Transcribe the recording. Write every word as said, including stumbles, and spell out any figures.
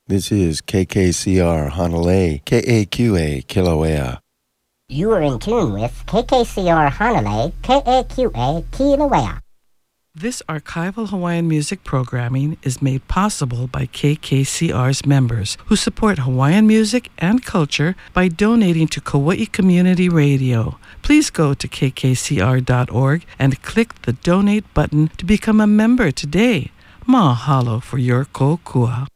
This is K K C R Honolulu, K A Q A Kilauea. You are in tune with K K C R Honolulu, K A Q A Kilauea. This archival Hawaiian music programming is made possible by K K C R's members who support Hawaiian music and culture by donating to Kauai Community Radio. Please go to k k c r dot org and click the donate button to become a member today. Mahalo for your kokua.